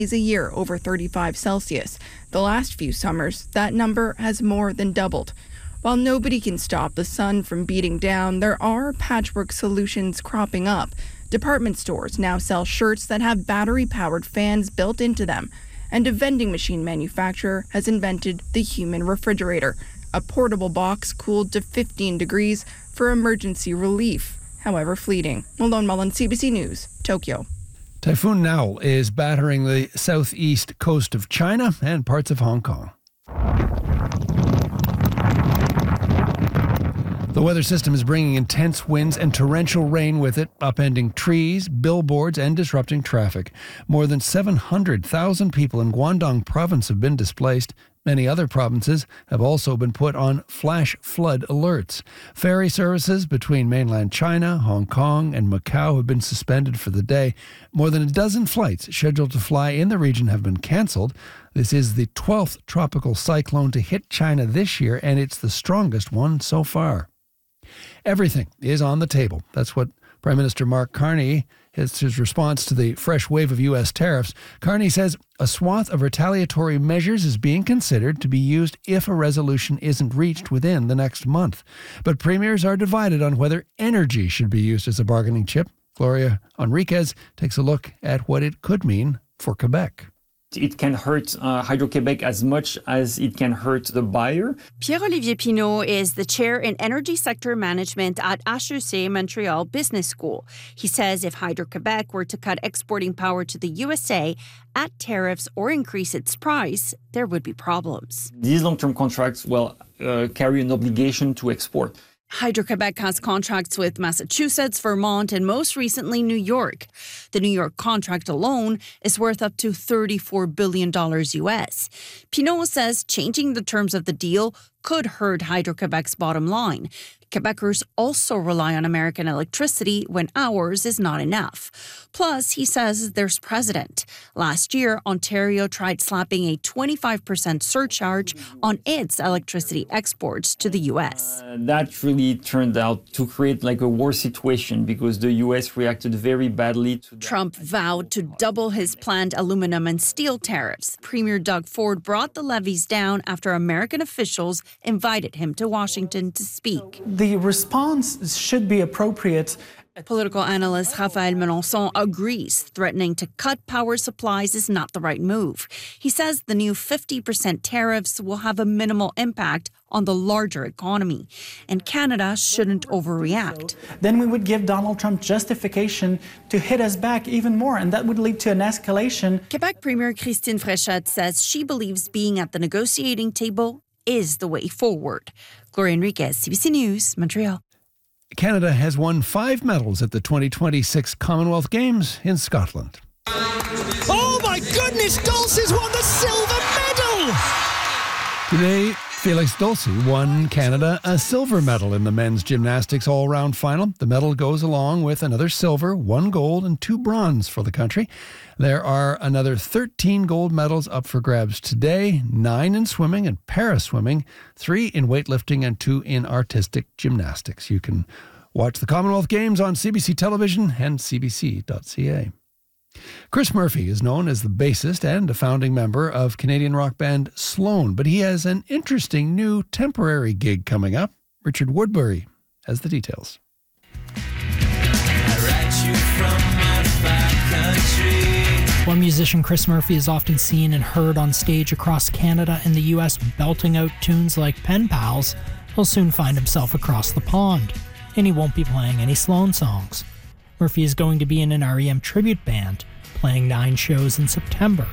a year over 35 Celsius. The last few summers, that number has more than doubled. While nobody can stop the sun from beating down, there are patchwork solutions cropping up. Department stores now sell shirts that have battery-powered fans built into them. And a vending machine manufacturer has invented the human refrigerator, a portable box cooled to 15 degrees for emergency relief, however fleeting. Malone Mullen, CBC News, Tokyo. Typhoon Now is battering the southeast coast of China and parts of Hong Kong. The weather system is bringing intense winds and torrential rain with it, upending trees, billboards, and disrupting traffic. More than 700,000 people in Guangdong province have been displaced. Many other provinces have also been put on flash flood alerts. Ferry services between mainland China, Hong Kong, and Macau have been suspended for the day. More than a dozen flights scheduled to fly in the region have been cancelled. This is the 12th tropical cyclone to hit China this year, and it's the strongest one so far. Everything is on the table. That's what Prime Minister Mark Carney, his response to the fresh wave of U.S. tariffs. Carney says a swath of retaliatory measures is being considered to be used if a resolution isn't reached within the next month. But premiers are divided on whether energy should be used as a bargaining chip. Gloria Enriquez takes a look at what it could mean for Quebec. It can hurt Hydro-Québec as much as it can hurt the buyer. Pierre-Olivier Pinault is the chair in energy sector management at HEC Montreal Business School. He says if Hydro-Québec were to cut exporting power to the USA at tariffs or increase its price, there would be problems. These long-term contracts will carry an obligation to export. Hydro-Québec has contracts with Massachusetts, Vermont, and most recently New York. The New York contract alone is worth up to $34 billion US. Pinault says changing the terms of the deal could hurt Hydro-Québec's bottom line. Quebecers also rely on American electricity when ours is not enough. Plus, he says there's precedent. Last year, Ontario tried slapping a 25% surcharge on its electricity exports to the U.S. That really turned out to create like a war situation because the U.S. reacted very badly to that. Trump vowed to double his planned aluminum and steel tariffs. Premier Doug Ford brought the levies down after American officials invited him to Washington to speak. The response should be appropriate. Political analyst Raphaël Melançon agrees threatening to cut power supplies is not the right move. He says the new 50% tariffs will have a minimal impact on the larger economy, and Canada shouldn't overreact. Then we would give Donald Trump justification to hit us back even more, and that would lead to an escalation. Quebec Premier Christine Fréchette says she believes being at the negotiating table is the way forward. Gloria Enriquez, CBC News, Montreal. Canada has won 5 medals at the 2026 Commonwealth Games in Scotland. Oh my goodness, Dulce's won the silver medal! Today, Felix Dulce won Canada a silver medal in the men's gymnastics all-round final. The medal goes along with another silver, 1 gold, and 2 bronze for the country. There are another 13 gold medals up for grabs today, 9 in swimming and para-swimming, 3 in weightlifting, and 2 in artistic gymnastics. You can watch the Commonwealth Games on CBC Television and cbc.ca. Chris Murphy is known as the bassist and a founding member of Canadian rock band Sloan, but he has an interesting new temporary gig coming up. Richard Woodbury has the details. One musician, Chris Murphy, is often seen and heard on stage across Canada and the US belting out tunes like Pen Pals. He'll soon find himself across the pond, and he won't be playing any Sloan songs. Murphy is going to be in an REM tribute band, playing 9 shows in September.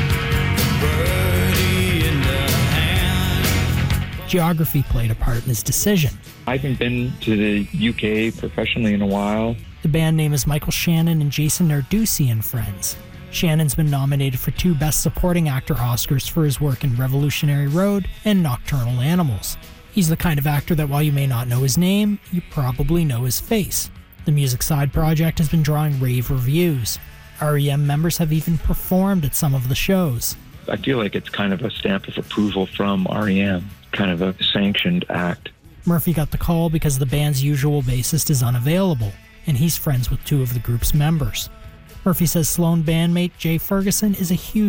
Geography played a part in his decision. I haven't been to the UK professionally in a while. The band name is Michael Shannon and Jason Narducci and Friends. Shannon's been nominated for 2 Best Supporting Actor Oscars for his work in Revolutionary Road and Nocturnal Animals. He's the kind of actor that while you may not know his name, you probably know his face. The Music Side project has been drawing rave reviews. REM members have even performed at some of the shows. I feel like it's kind of a stamp of approval from REM, kind of a sanctioned act. Murphy got the call because the band's usual bassist is unavailable, and he's friends with 2 of the group's members. Murphy says Sloan bandmate Jay Ferguson is a huge